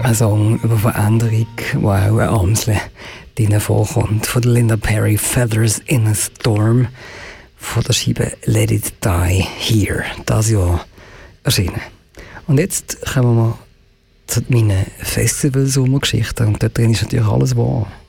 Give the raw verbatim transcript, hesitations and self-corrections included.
Ein Song über Veränderung, wo auch ein Amsle drin vorkommt. Von der Linda Perry, Feathers in a Storm. Von der Scheibe Let It Die Here. Das Jahr erschienen. Und jetzt kommen wir zu meinen Festival-Sommergeschichten. Und dort drin ist natürlich alles wahr.